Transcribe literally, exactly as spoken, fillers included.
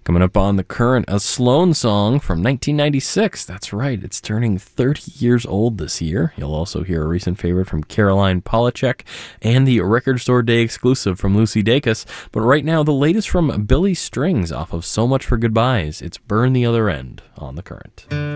Coming up on The Current, a Sloan song from nineteen ninety-six. That's right, it's turning thirty years old this year. You'll also hear a recent favorite from Caroline Polachek and the Record Store Day exclusive from Lucy Dacus. But right now, the latest from Billy Strings off of So Much for Goodbyes. It's Burn the Other End on The Current.